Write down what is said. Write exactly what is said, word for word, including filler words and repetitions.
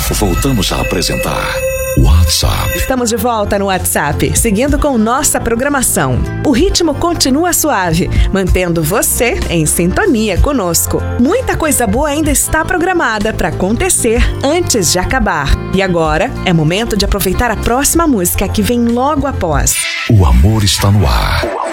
Voltamos a apresentar WhatsApp. Estamos de volta no WhatsApp, seguindo com nossa programação. O ritmo continua suave, mantendo você em sintonia conosco. Muita coisa boa ainda está programada para acontecer antes de acabar. E agora é momento de aproveitar a próxima música que vem logo após. O amor está no ar.